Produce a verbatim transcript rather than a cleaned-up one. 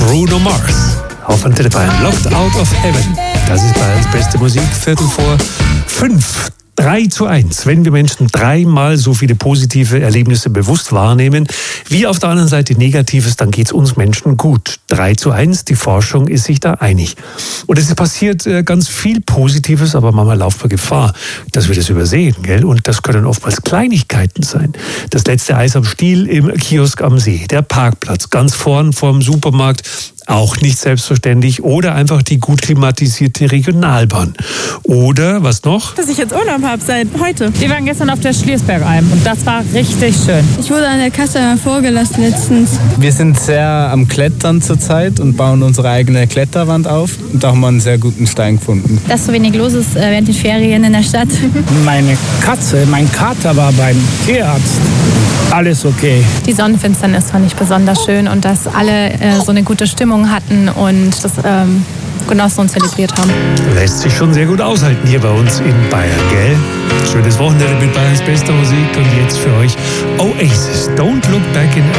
Bruno Mars auf Antenne Bayern. Locked Out of Heaven. Das ist Bayerns beste Musik. Viertel vor fünf. drei zu eins. Wenn wir Menschen dreimal so viele positive Erlebnisse bewusst wahrnehmen, wie auf der anderen Seite Negatives, dann geht es uns Menschen gut. drei zu eins, die Forschung ist sich da einig. Und es passiert ganz viel Positives, aber manchmal laufen wir Gefahr, dass wir das übersehen, gell? Und das können oftmals Kleinigkeiten sein. Das letzte Eis am Stiel im Kiosk am See, der Parkplatz ganz vorn vorm Supermarkt, auch nicht selbstverständlich. Oder einfach die gut klimatisierte Regionalbahn. Oder, was noch? Dass ich jetzt Urlaub habe seit heute. Wir waren gestern auf der Schliersbergalm und das war richtig schön. Ich wurde an der Kasse vorgelassen letztens. Wir sind sehr am Klettern zurzeit und bauen unsere eigene Kletterwand auf. Und da haben wir einen sehr guten Stein gefunden. Dass so wenig los ist während den Ferien in der Stadt. Meine Katze, mein Kater war beim Tierarzt. Alles okay. Die Sonnenfinsternis fand ich besonders schön und dass alle äh, so eine gute Stimmung hatten und das ähm, genossen und zelebriert haben. Lässt sich schon sehr gut aushalten hier bei uns in Bayern, gell? Schönes Wochenende mit Bayerns bester Musik und jetzt für euch Oasis. Don't Look Back in